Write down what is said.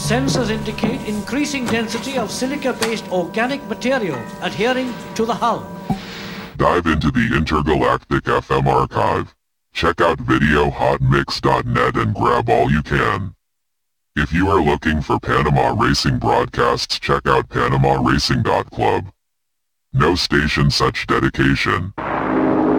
Sensors indicate increasing density of silica-based organic material adhering to the hull. Dive into the Intergalactic FM archive. Check out videohotmix.net and grab all you can. If you are looking for Panama Racing broadcasts, check out PanamaRacing.club. No station such dedication.